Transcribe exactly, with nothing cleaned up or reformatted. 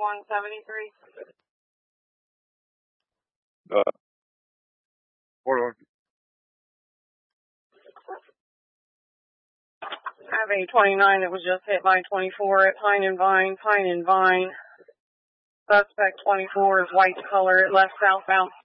one seventy-three. Uh, hold on. I have a twenty-nine that was just hit by twenty-four at Pine and Vine, Pine and Vine. Suspect twenty-four is white color. It left southbound